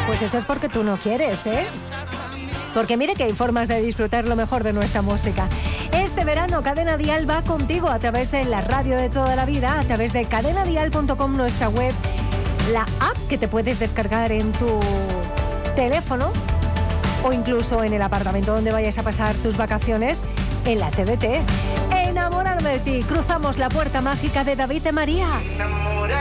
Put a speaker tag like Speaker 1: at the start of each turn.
Speaker 1: Pues eso es porque tú no quieres, ¿eh? Porque mire que hay formas de disfrutar lo mejor de nuestra música. Este verano Cadena Dial va contigo a través de la radio de toda la vida, a través de cadenadial.com, nuestra web, la app que te puedes descargar en tu teléfono o incluso en el apartamento donde vayas a pasar tus vacaciones, en la TDT. Enamorarme de ti. Cruzamos la puerta mágica de David de María.